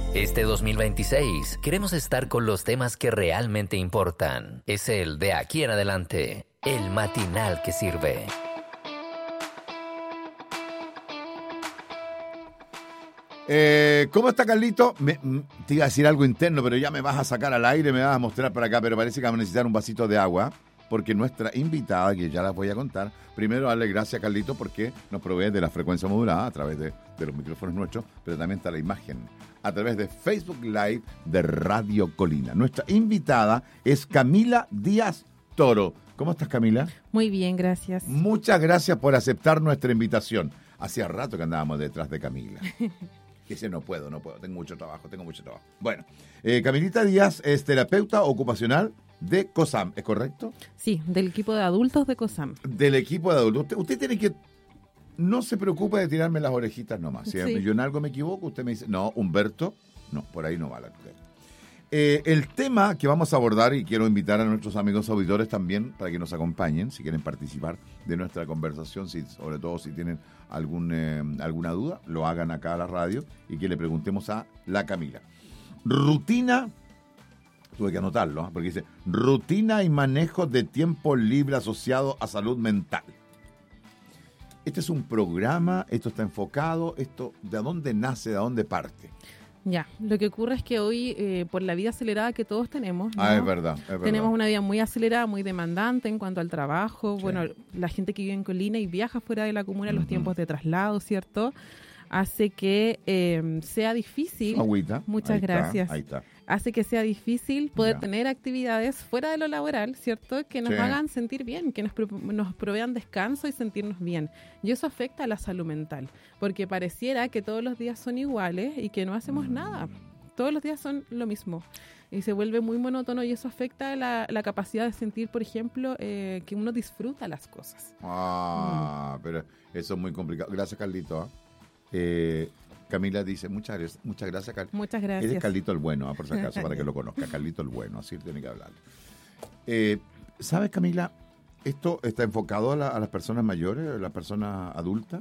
Este 2026 queremos estar con los temas que realmente importan. Es el de aquí en adelante, el matinal que sirve. ¿Cómo está Carlito? Te iba a decir algo interno, pero ya me vas a sacar al aire, me vas a mostrar para acá, pero parece que vamos a necesitar un vasito de agua, porque nuestra invitada, que ya la voy a contar, primero darle gracias a Carlito porque nos provee de la frecuencia modulada a través de los micrófonos nuestros, pero también está la imagen a través de Facebook Live de Radio Colina. Nuestra invitada es Camila Díaz Toro. ¿Cómo estás, Camila? Muy bien, gracias. Muchas gracias por aceptar nuestra invitación. Hacía rato que andábamos detrás de Camila. Dice, no puedo, tengo mucho trabajo. Bueno, Camilita Díaz es terapeuta ocupacional de COSAM, ¿es correcto? Sí, del equipo de adultos de COSAM. Del equipo de adultos. Usted tiene que, no se preocupe de tirarme las orejitas nomás. Si yo en algo me equivoco, usted me dice, no, Humberto, no, por ahí no va la cosa. El tema que vamos a abordar, y quiero invitar a nuestros amigos auditores también para que nos acompañen, si quieren participar de nuestra conversación, sobre todo si tienen alguna duda, lo hagan acá a la radio y que le preguntemos a la Camila. Rutina, tuve que anotarlo, porque dice, rutina y manejo de tiempo libre asociado a salud mental. Este es un programa, esto está enfocado, ¿de dónde nace, de dónde parte? Ya, lo que ocurre es que hoy, por la vida acelerada que todos tenemos, ¿no? Es verdad. Tenemos una vida muy acelerada, muy demandante en cuanto al trabajo. Sí. Bueno, la gente que vive en Colina y viaja fuera de la comuna, los tiempos de traslado, ¿cierto? Hace que sea difícil. Agüita. Muchas gracias. Ahí está. Hace que sea difícil poder tener actividades fuera de lo laboral, ¿cierto? Que nos hagan sentir bien, que nos provean descanso y sentirnos bien. Y eso afecta a la salud mental, porque pareciera que todos los días son iguales y que no hacemos nada. Todos los días son lo mismo. Y se vuelve muy monótono y eso afecta la capacidad de sentir, por ejemplo, que uno disfruta las cosas. Pero eso es muy complicado. Gracias, Carlito. Camila dice, muchas gracias, Carlito. Muchas gracias. Eres Carlito el Bueno, por si acaso, para que lo conozca. Carlito el Bueno, así tiene que hablar. ¿Sabes, Camila? ¿Esto está enfocado a las personas mayores, a las personas adultas?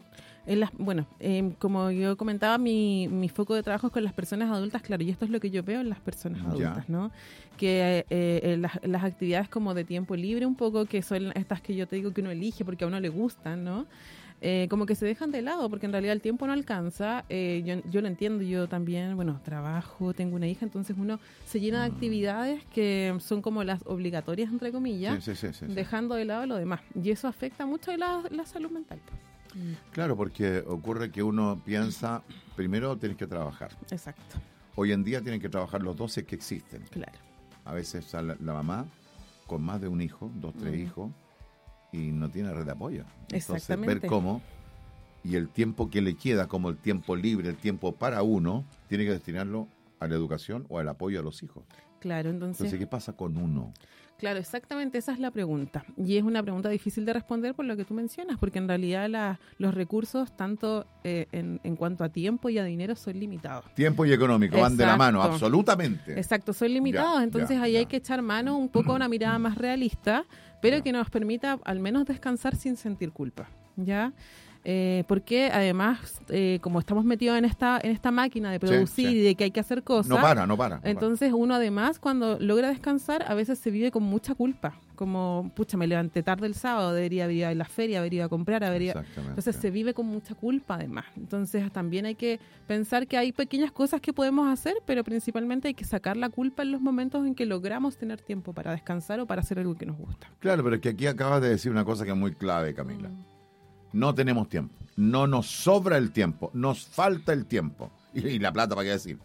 Como yo comentaba, mi foco de trabajo es con las personas adultas, claro, y esto es lo que yo veo en las personas adultas, ¿no? Que las actividades como de tiempo libre un poco, que son estas que yo te digo que uno elige porque a uno le gustan, ¿no? Como que se dejan de lado, porque en realidad el tiempo no alcanza. Yo lo entiendo, yo también, trabajo, tengo una hija, entonces uno se llena de actividades que son como las obligatorias, entre comillas, dejando de lado lo demás. Y eso afecta mucho la salud mental. Claro, porque ocurre que uno piensa, primero tienes que trabajar. Exacto. Hoy en día tienen que trabajar los 12 que existen. Claro. A veces la mamá con más de un hijo, 2, 3 hijos, y no tiene red de apoyo. Entonces, exactamente. Ver cómo, y el tiempo que le queda, como el tiempo libre, el tiempo para uno, tiene que destinarlo a la educación o al apoyo a los hijos. Claro, entonces ¿qué pasa con uno? Claro, exactamente, esa es la pregunta. Y es una pregunta difícil de responder por lo que tú mencionas, porque en realidad los recursos, tanto en cuanto a tiempo y a dinero, son limitados. Tiempo y económico van de la mano, absolutamente. Exacto, son limitados, entonces ahí hay que echar mano un poco a una mirada más realista, pero que nos permita al menos descansar sin sentir culpa, ¿ya? Porque además, como estamos metidos en esta máquina de producir y de que hay que hacer cosas, no para. Entonces uno además cuando logra descansar a veces se vive con mucha culpa, como me levanté tarde el sábado, debería haber ido a la feria, haber ido a comprar, entonces se vive con mucha culpa además. Entonces también hay que pensar que hay pequeñas cosas que podemos hacer, pero principalmente hay que sacar la culpa en los momentos en que logramos tener tiempo para descansar o para hacer algo que nos gusta. Claro, pero es que aquí acabas de decir una cosa que es muy clave, Camila. No tenemos tiempo, no nos sobra el tiempo, nos falta el tiempo. Y la plata, ¿para qué decir?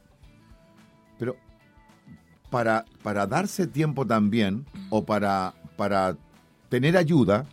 Pero para darse tiempo también, o para tener ayuda,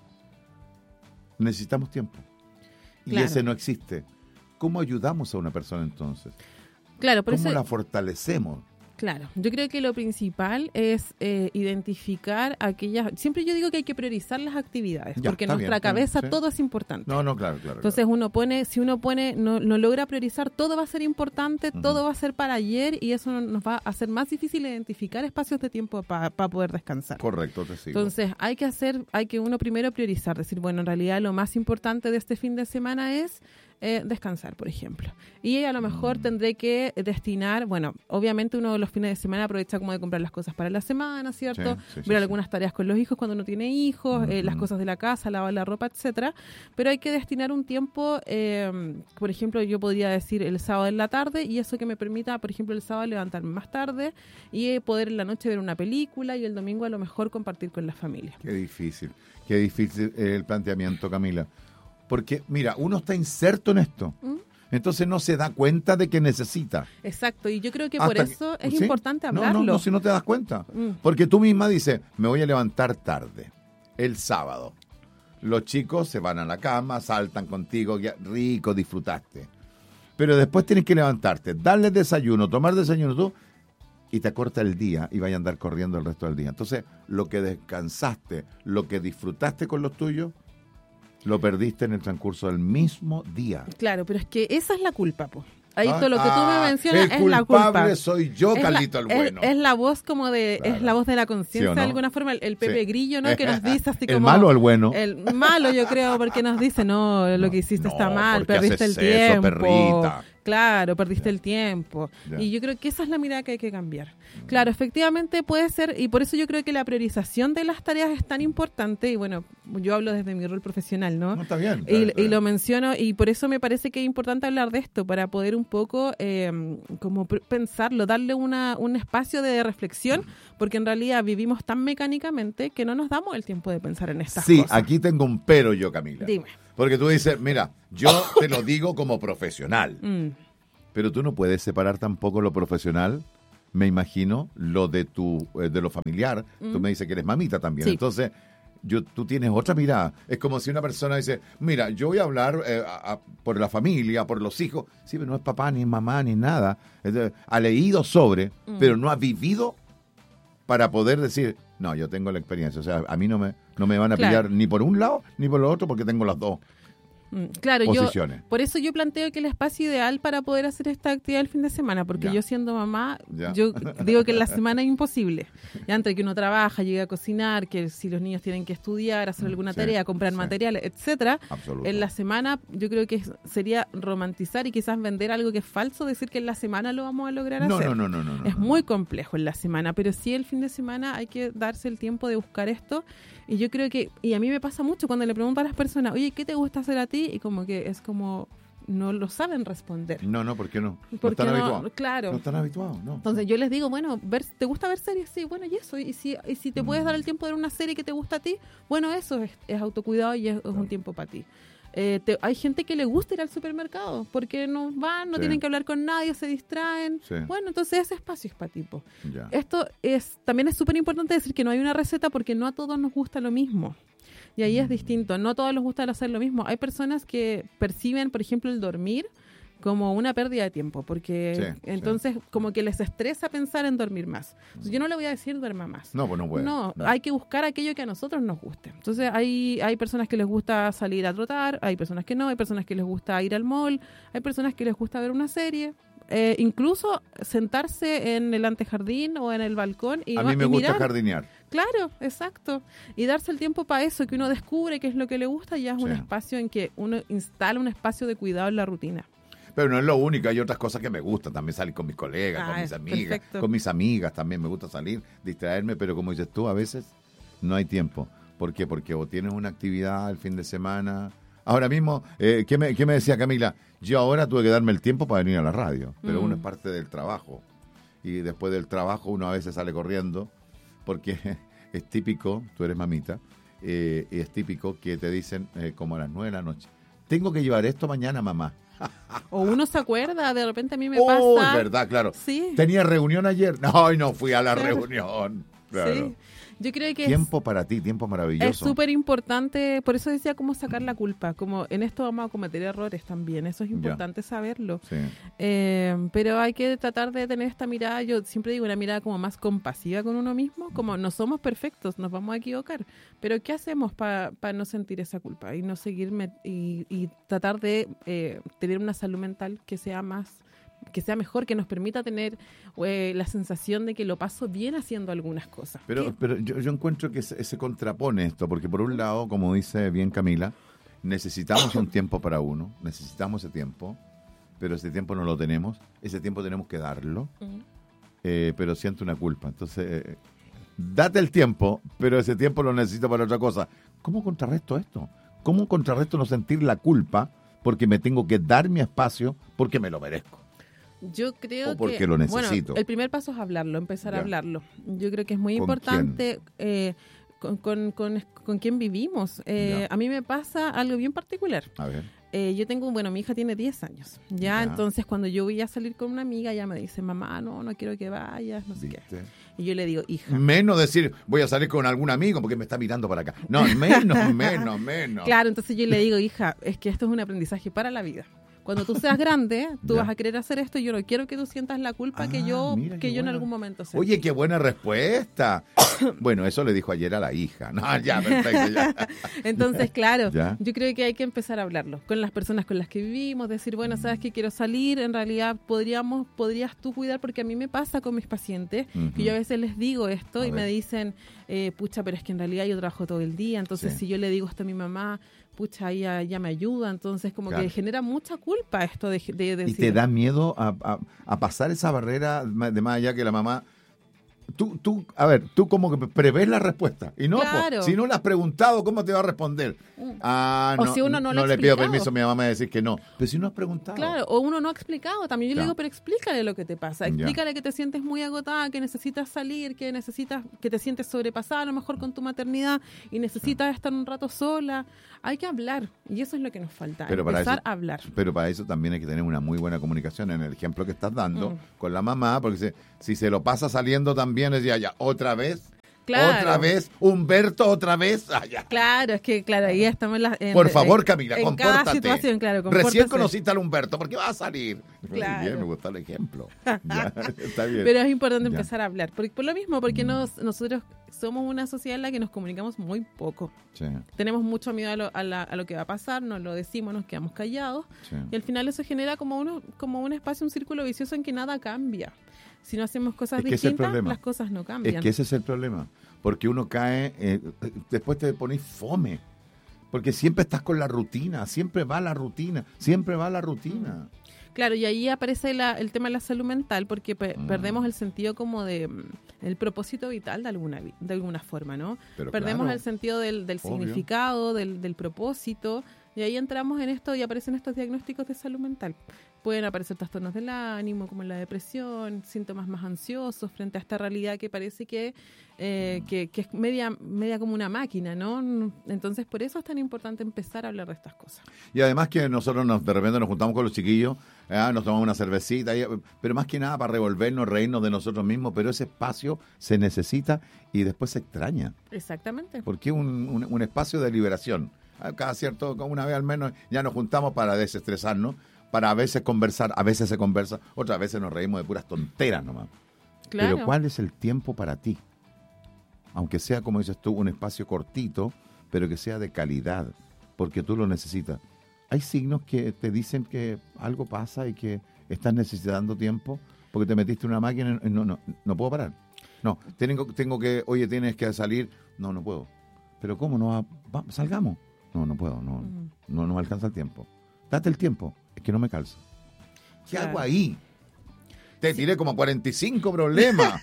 necesitamos tiempo. Y ese no existe. ¿Cómo ayudamos a una persona entonces? Claro, ¿Cómo la fortalecemos? Claro, yo creo que lo principal es identificar aquellas... Siempre yo digo que hay que priorizar las actividades, porque en nuestra cabeza todo es importante. No, claro. Entonces si uno no logra priorizar, todo va a ser importante, todo va a ser para ayer, y eso nos va a hacer más difícil identificar espacios de tiempo para poder descansar. Correcto, te sigo. Entonces hay que uno primero priorizar, decir, bueno, en realidad lo más importante de este fin de semana es descansar, por ejemplo. Y a lo mejor tendré que destinar, bueno, obviamente uno de los fines de semana aprovecha como de comprar las cosas para la semana, ¿cierto? Ver algunas tareas con los hijos cuando uno tiene hijos, las cosas de la casa, lavar la ropa, etcétera. Pero hay que destinar un tiempo, por ejemplo, yo podría decir el sábado en la tarde, y eso que me permita, por ejemplo, el sábado levantarme más tarde y poder en la noche ver una película, y el domingo a lo mejor compartir con la familia. Qué difícil el planteamiento, Camila. Porque, mira, uno está inserto en esto. Entonces no se da cuenta de que necesita. Exacto, y yo creo que por eso es importante hablarlo. No, si no te das cuenta. Porque tú misma dices, me voy a levantar tarde, el sábado. Los chicos se van a la cama, saltan contigo, rico, disfrutaste. Pero después tienes que levantarte, darles desayuno, tomar desayuno tú, y te acorta el día y vaya a andar corriendo el resto del día. Entonces, lo que descansaste, lo que disfrutaste con los tuyos, lo perdiste en el transcurso del mismo día. Claro, pero es que esa es la culpa, po. Ahí todo lo que tú me mencionas es la culpa. El culpable soy yo, Carlito el bueno. Es la voz como de, es la voz de la conciencia, ¿sí, de alguna forma, el Pepe Grillo, ¿no? Que nos dice así como... ¿El malo o el bueno? El malo, yo creo, porque nos dice, no, lo que hiciste está mal, perdiste el tiempo. Perrita. Claro, perdiste el tiempo. Ya. Y yo creo que esa es la mirada que hay que cambiar. Claro, efectivamente puede ser, y por eso yo creo que la priorización de las tareas es tan importante, y bueno, yo hablo desde mi rol profesional, ¿no? No, está bien. Y lo menciono, y por eso me parece que es importante hablar de esto, para poder un poco como pensarlo, darle un espacio de reflexión, porque en realidad vivimos tan mecánicamente que no nos damos el tiempo de pensar en estas cosas. Sí, aquí tengo un pero yo, Camila. Dime. Porque tú dices, mira, yo te lo digo como profesional, pero tú no puedes separar tampoco lo profesional, me imagino, lo de lo familiar. Tú me dices que eres mamita también, sí. Entonces tú tienes otra mirada. Es como si una persona dice, mira, yo voy a hablar por la familia, por los hijos. Sí, pero no es papá, ni mamá, ni nada. Ha leído sobre, pero no ha vivido para poder decir, no, yo tengo la experiencia. O sea, a mí no me van a pillar ni por un lado ni por lo otro, porque tengo las dos. Claro, posiciones. Por eso yo planteo que el espacio ideal para poder hacer esta actividad el fin de semana, porque yo siendo mamá, yo digo que en la semana es imposible. Ya entre que uno trabaja, llega a cocinar, que si los niños tienen que estudiar, hacer alguna tarea, comprar materiales, etcétera, en la semana yo creo que sería romantizar y quizás vender algo que es falso, decir que en la semana lo vamos a lograr hacer. No. Es muy complejo en la semana, pero sí el fin de semana hay que darse el tiempo de buscar esto. Y yo creo que, y a mí me pasa mucho cuando le pregunto a las personas, oye, ¿qué te gusta hacer a ti? Y como que es como, no lo saben responder. No, ¿por qué no? Porque no están habituados. Claro. No están habituados, no. Entonces yo les digo, bueno, ¿te gusta ver series? Sí, bueno, y eso. Y si te puedes dar el tiempo de ver una serie que te gusta a ti, bueno, eso es autocuidado y es un tiempo para ti. Hay gente que le gusta ir al supermercado porque no van, no tienen que hablar con nadie, se distraen. Bueno, entonces ese espacio es para tipo. Esto también es súper importante decir que no hay una receta, porque no a todos nos gusta lo mismo. Y ahí es distinto, no a todos les gusta hacer lo mismo. Hay personas que perciben, por ejemplo, el dormir como una pérdida de tiempo, porque entonces como que les estresa pensar en dormir más. Entonces, yo no le voy a decir duerma más. No, pues no puede. No, hay que buscar aquello que a nosotros nos guste. Entonces hay personas que les gusta salir a trotar, hay personas que no, hay personas que les gusta ir al mall, hay personas que les gusta ver una serie, incluso sentarse en el antejardín o en el balcón y a mí me gusta mirar. Jardinear. Claro, exacto. Y darse el tiempo para eso, que uno descubre qué es lo que le gusta, y ya es un espacio en que uno instala un espacio de cuidado en la rutina. Pero no es lo único, hay otras cosas que me gustan. También salir con mis colegas, con mis amigas. Perfecto. Con mis amigas también me gusta salir, distraerme, pero como dices tú, a veces no hay tiempo. ¿Por qué? Porque o tienes una actividad el fin de semana. Ahora mismo, ¿qué me decía Camila? Yo ahora tuve que darme el tiempo para venir a la radio, pero uno es parte del trabajo. Y después del trabajo uno a veces sale corriendo, porque es típico, tú eres mamita, y es típico que te dicen como a las 9 de la noche, tengo que llevar esto mañana, mamá. O uno se acuerda, de repente a mí me pasa. Es verdad, claro. Sí. ¿Tenía reunión ayer? No fui a la reunión. Claro. Sí. Yo creo que tiempo para ti, tiempo maravilloso. Es súper importante, por eso decía cómo sacar la culpa, como en esto vamos a cometer errores también, eso es importante saberlo. Sí. Pero hay que tratar de tener esta mirada, yo siempre digo una mirada como más compasiva con uno mismo, como no somos perfectos, nos vamos a equivocar, pero ¿qué hacemos para no sentir esa culpa y no seguirme y tratar de tener una salud mental que sea mejor, que nos permita tener la sensación de que lo paso bien haciendo algunas cosas. Pero yo encuentro que se contrapone esto, porque por un lado, como dice bien Camila, necesitamos un tiempo para uno, necesitamos ese tiempo, pero ese tiempo no lo tenemos, ese tiempo tenemos que darlo, pero siento una culpa. Entonces, date el tiempo, pero ese tiempo lo necesito para otra cosa. ¿Cómo contrarresto esto? ¿Cómo contrarresto no sentir la culpa porque me tengo que dar mi espacio porque me lo merezco? Yo creo o porque que lo necesito. Bueno, el primer paso es hablarlo, empezar a hablarlo. Yo creo que es muy ¿Con importante con quién vivimos. A mí me pasa algo bien particular. A ver. Yo tengo, mi hija tiene 10 años. Ya, entonces cuando yo voy a salir con una amiga, ella me dice, mamá, no quiero que vayas, no sé qué. Y yo le digo, hija. Menos decir, voy a salir con algún amigo porque me está mirando para acá. No, menos. Claro, entonces yo le digo, hija, es que esto es un aprendizaje para la vida. Cuando tú seas grande, tú vas a querer hacer esto y yo no quiero que tú sientas la culpa que yo en algún momento sentí. Oye, qué buena respuesta. Bueno, eso le dijo ayer a la hija. No, ya, perfecto, ya. Entonces, claro, yo creo que hay que empezar a hablarlo con las personas con las que vivimos, decir, bueno, sabes que quiero salir, en realidad podrías tú cuidar, porque a mí me pasa con mis pacientes, que yo a veces les digo esto y me dicen, pucha, pero es que en realidad yo trabajo todo el día, entonces si yo le digo esto a mi mamá, pucha, ella ya me ayuda, entonces como que genera mucha culpa esto de decir. ¿Y te da miedo a pasar esa barrera de más allá que la mamá? Tú como que prevés la respuesta. Y no, si no le has preguntado, ¿cómo te va a responder? O si uno no le pido permiso a mi mamá me decir que no. Pero si no has preguntado. Claro, o uno no ha explicado también. Yo le digo, pero explícale lo que te pasa. Explícale que te sientes muy agotada, que necesitas salir, que te sientes sobrepasada a lo mejor con tu maternidad y necesitas estar un rato sola. Hay que hablar. Y eso es lo que nos falta, empezar a hablar. Pero para eso también hay que tener una muy buena comunicación en el ejemplo que estás dando con la mamá, porque si se lo pasa saliendo también, decía ya, otra vez, Humberto, otra vez. Claro, es que ahí estamos por favor, Camila, en compórtate. Cada situación, Recién conociste al Humberto, ¿por qué va a salir? Claro. Bien, me gustó el ejemplo. Está bien. Pero es importante empezar a hablar, por lo mismo, porque nosotros somos una sociedad en la que nos comunicamos muy poco. Sí. Tenemos mucho miedo a lo que va a pasar, no lo decimos, nos quedamos callados, y al final eso genera como un espacio, un círculo vicioso en que nada cambia. Si no hacemos cosas distintas, las cosas no cambian. Es que ese es el problema. Porque uno cae, después te ponés fome. Porque siempre estás con la rutina, siempre va la rutina. Claro, y ahí aparece el tema de la salud mental, porque perdemos el sentido como de el propósito vital de alguna forma, ¿no? Pero perdemos el sentido del significado, del propósito, y ahí entramos en esto y aparecen estos diagnósticos de salud mental. Pueden aparecer trastornos del ánimo, como la depresión, síntomas más ansiosos frente a esta realidad que parece que es media como una máquina, ¿no? Entonces, por eso es tan importante empezar a hablar de estas cosas. Y además que nosotros de repente nos juntamos con los chiquillos, nos tomamos una cervecita, pero más que nada para revolvernos, reírnos de nosotros mismos, pero ese espacio se necesita y después se extraña. Exactamente. Porque es un espacio de liberación. Cada cierto, una vez al menos, ya nos juntamos para desestresarnos, para a veces conversar, a veces se conversa, otras veces nos reímos de puras tonteras nomás. Claro. Pero ¿cuál es el tiempo para ti? Aunque sea, como dices tú, un espacio cortito, pero que sea de calidad, porque tú lo necesitas. Hay signos que te dicen que algo pasa y que estás necesitando tiempo, porque te metiste en una máquina y no puedo parar. No, tengo que, oye, tienes que salir. No puedo. ¿Pero cómo? No, salgamos. No puedo, no me alcanza el tiempo. Date el tiempo, es que no me calza. ¿Qué hago ahí? Te tiré como 45 problemas.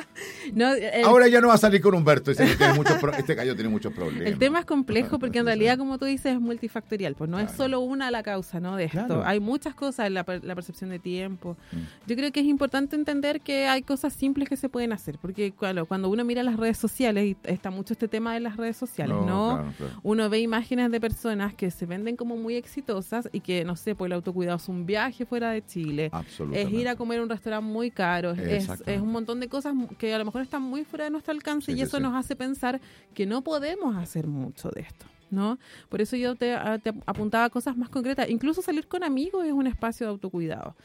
Ahora ya no va a salir con Humberto. Este gallo tiene muchos problemas. El tema es complejo porque en realidad, como tú dices, es multifactorial. Pues no es solo una la causa, ¿no? De esto. Claro. Hay muchas cosas, la percepción de tiempo. Yo creo que es importante entender que hay cosas simples que se pueden hacer. Porque cuando uno mira las redes sociales, y está mucho este tema de las redes sociales, ¿no? Claro. Uno ve imágenes de personas que se venden como muy exitosas y que, no sé, pues el autocuidado es un viaje fuera de Chile. Es ir a comer a un restaurante muy caro. Es un montón de cosas que a lo mejor están muy fuera de nuestro alcance y eso nos hace pensar que no podemos hacer mucho de esto, ¿no? Por eso yo te apuntaba a cosas más concretas. Incluso salir con amigos es un espacio de autocuidado.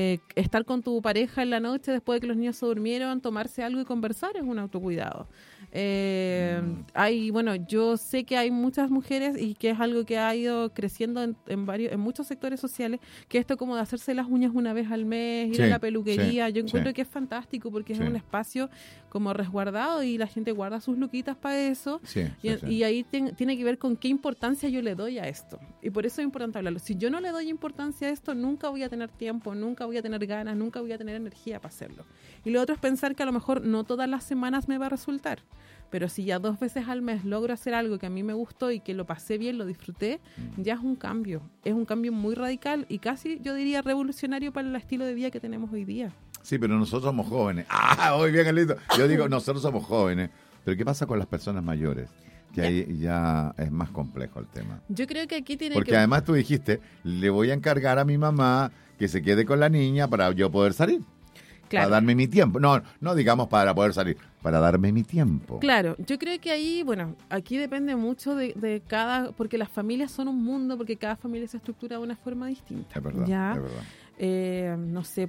Estar con tu pareja en la noche después de que los niños se durmieron, tomarse algo y conversar es un autocuidado. Yo sé que hay muchas mujeres y que es algo que ha ido creciendo en muchos sectores sociales, que esto como de hacerse las uñas una vez al mes, ir a la peluquería, yo encuentro que es fantástico porque es un espacio como resguardado y la gente guarda sus luquitas para eso. Y ahí tiene que ver con qué importancia yo le doy a esto. Y por eso es importante hablarlo. Si yo no le doy importancia a esto, nunca voy a tener tiempo, nunca voy a tener ganas, nunca voy a tener energía para hacerlo. Y lo otro es pensar que a lo mejor no todas las semanas me va a resultar. Pero si ya 2 veces al mes logro hacer algo que a mí me gustó y que lo pasé bien, lo disfruté, ya es un cambio. Es un cambio muy radical y casi, yo diría, revolucionario para el estilo de vida que tenemos hoy día. Sí, pero nosotros somos jóvenes. Muy bien, Carlito. Yo digo, nosotros somos jóvenes. Pero ¿qué pasa con las personas mayores? Que ahí ya es más complejo el tema. Yo creo que aquí tiene Porque además tú dijiste, le voy a encargar a mi mamá que se quede con la niña para yo poder salir. Claro. Para darme mi tiempo. No digamos para poder salir, para darme mi tiempo. Claro, yo creo que ahí, aquí depende mucho de cada, porque las familias son un mundo, porque cada familia se estructura de una forma distinta. Es verdad, es verdad. No sé,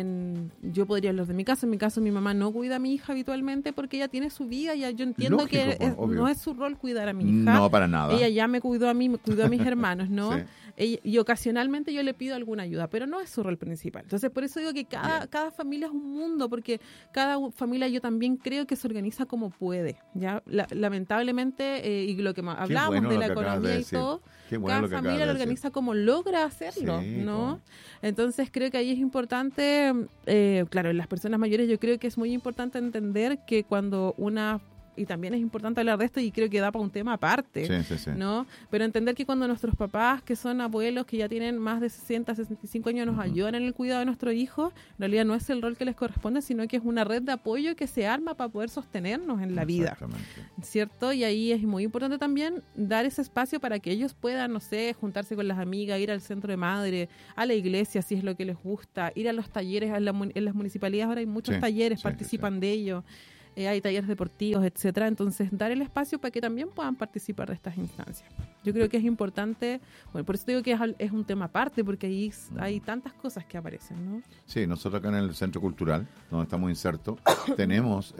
yo podría hablar de mi caso. En mi caso, mi mamá no cuida a mi hija habitualmente porque ella tiene su vida. Yo entiendo que no es su rol cuidar a mi hija. No, para nada. Ella ya me cuidó a mí, me cuidó a mis hermanos, ¿no? Sí. Y ocasionalmente yo le pido alguna ayuda, pero no es su rol principal. Entonces, por eso digo que cada familia es un mundo, porque cada familia yo también creo que se organiza como puede. ¿Ya? Lamentablemente, y lo que hablamos de la economía y todo, cada familia lo organiza como logra hacerlo, ¿no? Entonces, creo que ahí es importante, claro, en las personas mayores yo creo que es muy importante entender que cuando y también es importante hablar de esto y creo que da para un tema aparte, ¿no? Pero entender que cuando nuestros papás, que son abuelos, que ya tienen más de 60, 65 años, nos ayudan en el cuidado de nuestros hijos, en realidad no es el rol que les corresponde, sino que es una red de apoyo que se arma para poder sostenernos en la vida, ¿cierto? Y ahí es muy importante también dar ese espacio para que ellos puedan, no sé, juntarse con las amigas, ir al centro de madre, a la iglesia, si es lo que les gusta, ir a los talleres, en las municipalidades ahora hay muchos talleres, participan de ellos. Hay talleres deportivos, etcétera. Entonces, dar el espacio para que también puedan participar de estas instancias. Yo creo que es importante, por eso digo que es un tema aparte, porque ahí hay tantas cosas que aparecen, ¿no? Sí, nosotros acá en el Centro Cultural, donde estamos insertos, tenemos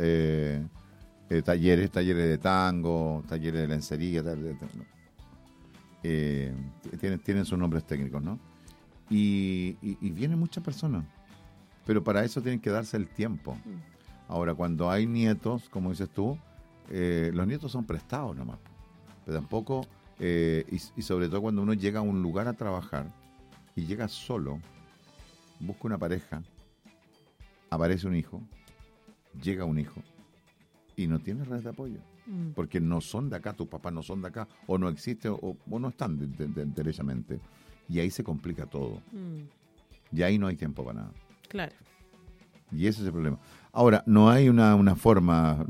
talleres de tango, talleres de lencería, tienen sus nombres técnicos, ¿no? Y vienen muchas personas, pero para eso tienen que darse el tiempo. Ahora, cuando hay nietos, como dices tú, los nietos son prestados nomás. Pero tampoco, y sobre todo cuando uno llega a un lugar a trabajar y llega solo, busca una pareja, aparece un hijo, llega un hijo y no tiene red de apoyo. Porque no son de acá, tus papás no son de acá, o no existen, o no están derechamente. Y ahí se complica todo. Y ahí no hay tiempo para nada. Claro. Y ese es el problema. Ahora, no hay una forma,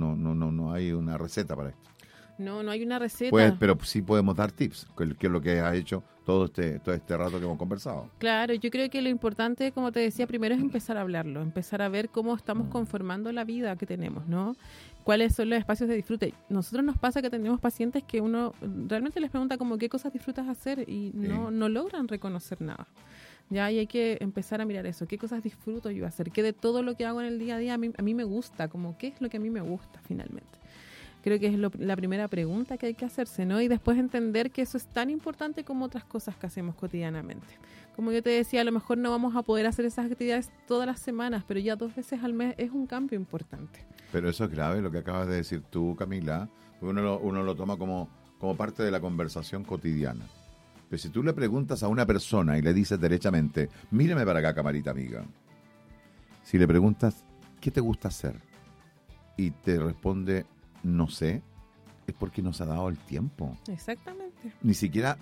no hay una receta para esto. No hay una receta. Pero sí podemos dar tips, que es lo que ha hecho todo este rato que hemos conversado. Claro, yo creo que lo importante, como te decía, primero es empezar a hablarlo, empezar a ver cómo estamos conformando la vida que tenemos, ¿no? ¿Cuáles son los espacios de disfrute? Nosotros nos pasa que tenemos pacientes que uno realmente les pregunta como qué cosas disfrutas hacer y no logran reconocer nada. Ya, y hay que empezar a mirar eso. ¿Qué cosas disfruto yo hacer? ¿Qué de todo lo que hago en el día a día a mí me gusta? Como, ¿qué es lo que a mí me gusta finalmente? Creo que es la primera pregunta que hay que hacerse, ¿no? Y después entender que eso es tan importante como otras cosas que hacemos cotidianamente. Como yo te decía, a lo mejor no vamos a poder hacer esas actividades todas las semanas, pero ya 2 veces al mes es un cambio importante. Pero eso es grave, lo que acabas de decir tú, Camila, porque uno lo toma como parte de la conversación cotidiana. Pero si tú le preguntas a una persona y le dices derechamente, mírame para acá, camarita amiga. Si le preguntas, ¿qué te gusta hacer? Y te responde, no sé, es porque no se ha dado el tiempo. Exactamente. Ni siquiera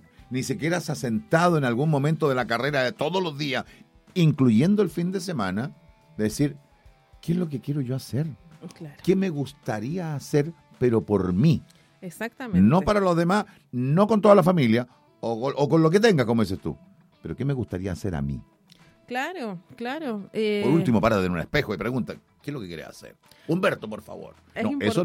se ha sentado en algún momento de la carrera de todos los días, incluyendo el fin de semana, de decir, ¿qué es lo que quiero yo hacer? Claro. ¿Qué me gustaría hacer, pero por mí? Exactamente. No para los demás, no con toda la familia, o con lo que tenga, como dices tú. Pero ¿qué me gustaría hacer a mí? Claro. Por último, párate en un espejo y pregunta, ¿qué es lo que quieres hacer? Humberto, por favor. Eso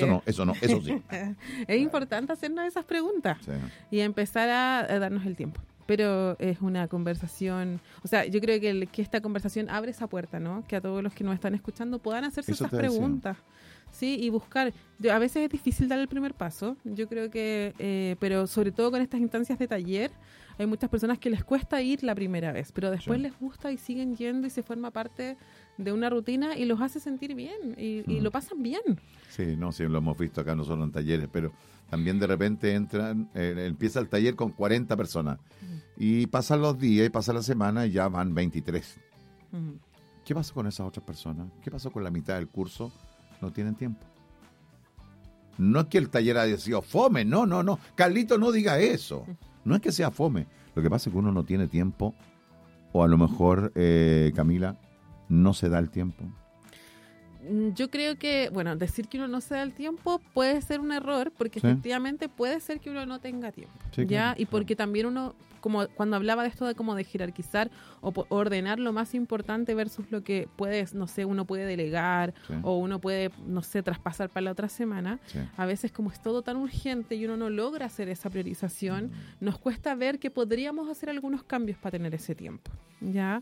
sí. Es importante hacernos esas preguntas y empezar a darnos el tiempo. Pero es una conversación, o sea, yo creo que esta conversación abre esa puerta, ¿no? Que a todos los que nos están escuchando puedan hacerse esas preguntas. Sí, y buscar. A veces es difícil dar el primer paso, yo creo que, pero sobre todo con estas instancias de taller, hay muchas personas que les cuesta ir la primera vez, pero después les gusta y siguen yendo y se forma parte de una rutina y los hace sentir bien y lo pasan bien. Sí, no, sí, lo hemos visto acá no solo en talleres, pero también de repente empieza el taller con 40 personas y pasan los días y pasa la semana y ya van 23. ¿Qué pasa con esas otras personas? ¿Qué pasó con la mitad del curso? No tienen tiempo. No es que el taller haya sido fome, no. Carlito, no diga eso. No es que sea fome. Lo que pasa es que uno no tiene tiempo, o a lo mejor, Camila, no se da el tiempo. Yo creo que, decir que uno no se da el tiempo puede ser un error, porque efectivamente puede ser que uno no tenga tiempo, ¿ya? Claro. Y porque también uno, como cuando hablaba de esto de como de jerarquizar o ordenar lo más importante versus lo que puedes, no sé, uno puede delegar o uno puede, no sé, traspasar para la otra semana, a veces como es todo tan urgente y uno no logra hacer esa priorización, nos cuesta ver que podríamos hacer algunos cambios para tener ese tiempo, ¿ya?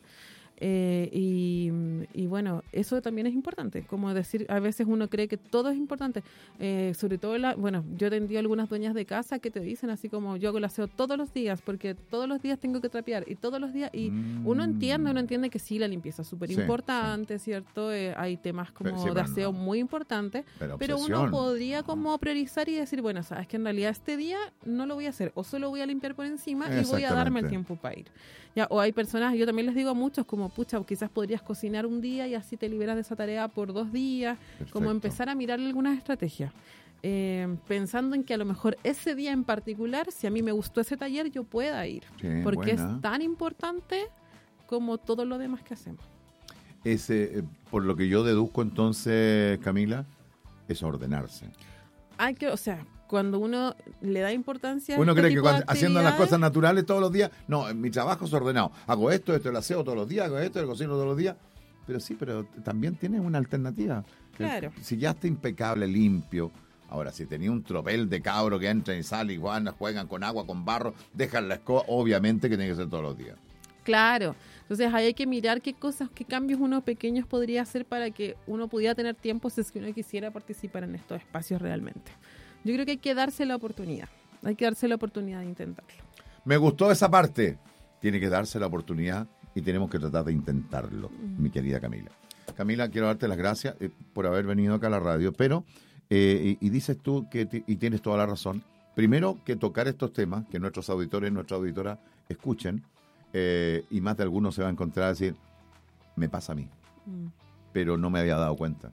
Y bueno, eso también es importante, como decir, a veces uno cree que todo es importante, sobre todo yo he atendido a algunas dueñas de casa que te dicen así como yo hago el aseo todos los días porque todos los días tengo que trapear y todos los días, y uno entiende que sí, la limpieza es súper importante, ¿cierto? Hay temas como de aseo muy importantes, pero uno podría como priorizar y decir, bueno, sabes que en realidad este día no lo voy a hacer, o solo voy a limpiar por encima y voy a darme el tiempo para ir. Ya, o hay personas, yo también les digo a muchos como, pucha, quizás podrías cocinar un día y así te liberas de esa tarea por 2 días. Perfecto. Como empezar a mirar algunas estrategias. Pensando en que a lo mejor ese día en particular, si a mí me gustó ese taller, yo pueda ir. Sí, porque es tan importante como todo lo demás que hacemos. Por lo que yo deduzco entonces, Camila, es ordenarse. Cuando uno le da importancia uno cree que haciendo las cosas naturales todos los días, no, mi trabajo es ordenado, hago esto, el aseo todos los días, hago esto, el cocino todos los días, pero también tienes una alternativa. Claro. Si ya está impecable, limpio, ahora si tenía un tropel de cabro que entra y sale y juegan con agua, con barro, dejan la escoba, obviamente que tiene que ser todos los días. Claro, entonces ahí hay que mirar qué cambios uno pequeños podría hacer para que uno pudiera tener tiempo si es que uno quisiera participar en estos espacios realmente. Yo creo que hay que darse la oportunidad. Hay que darse la oportunidad de intentarlo. Me gustó esa parte. Tiene que darse la oportunidad y tenemos que tratar de intentarlo, mi querida Camila. Camila, quiero darte las gracias por haber venido acá a la radio, pero, y dices tú, y tienes toda la razón, primero que tocar estos temas, que nuestros auditores y nuestras auditoras escuchen, y más de algunos se va a encontrar a decir, me pasa a mí, pero no me había dado cuenta.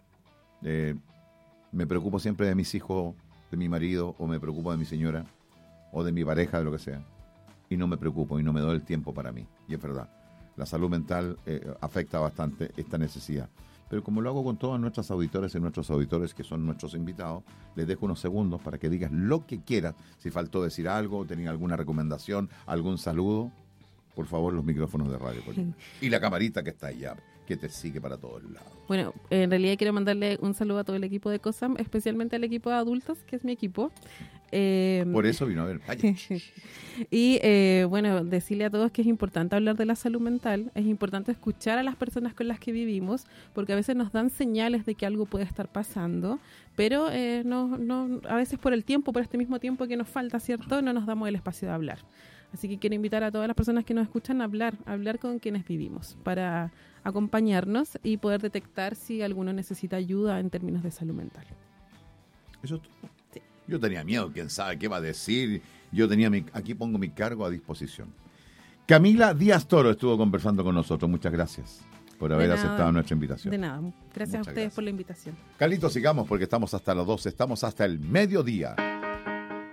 Me preocupo siempre de mis hijos, de mi marido, o me preocupo de mi señora, o de mi pareja, de lo que sea. Y no me preocupo y no me doy el tiempo para mí. Y es verdad, la salud mental afecta bastante esta necesidad. Pero como lo hago con todas nuestras auditoras y nuestros auditores, que son nuestros invitados, les dejo unos segundos para que digas lo que quieras. Si faltó decir algo, tenía alguna recomendación, algún saludo, por favor, los micrófonos de Radio Colina. Y la camarita que está allá, que te sigue para todos lados. Bueno, en realidad quiero mandarle un saludo a todo el equipo de COSAM, especialmente al equipo de adultos, que es mi equipo. Por eso vino a ver. Y decirle a todos que es importante hablar de la salud mental, es importante escuchar a las personas con las que vivimos, porque a veces nos dan señales de que algo puede estar pasando, pero a veces por este mismo tiempo que nos falta, ¿cierto? No nos damos el espacio de hablar. Así que quiero invitar a todas las personas que nos escuchan a hablar con quienes vivimos, para acompañarnos y poder detectar si alguno necesita ayuda en términos de salud mental. ¿Eso es todo? Sí. Yo tenía miedo, quién sabe qué va a decir. Aquí pongo mi cargo a disposición. Camila Díaz Toro estuvo conversando con nosotros. Muchas gracias por haber aceptado nuestra invitación. De nada. Gracias a ustedes por la invitación. Carlitos, sigamos porque estamos hasta las 12. Estamos hasta el mediodía.